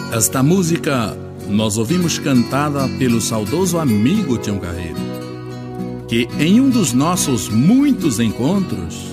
Esta música nós ouvimos cantada pelo saudoso amigo Tião Carreiro, que em um dos nossos muitos encontros